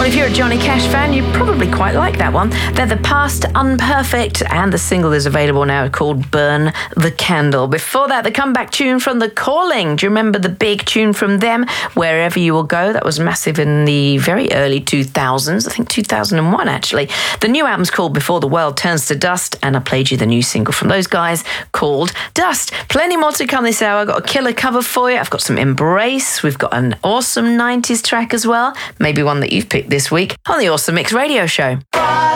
Well, if you're a Johnny Cash fan, you probably quite like that one. They're The Past Unperfect, and the single is available now called Burn the Candle. Before that, the comeback tune from The Calling. Do you remember the big tune from them, Wherever You Will Go? That was massive in the very early 2000s, I think 2001 actually. The new album's called Before the World Turns to Dust, and I played you the new single from those guys called Dust. Plenty more to come this hour. I've got a killer cover for you. I've got some Embrace. We've got an awesome 90s track as well, maybe one that you've picked this week on the Awesome Mix Radio Show.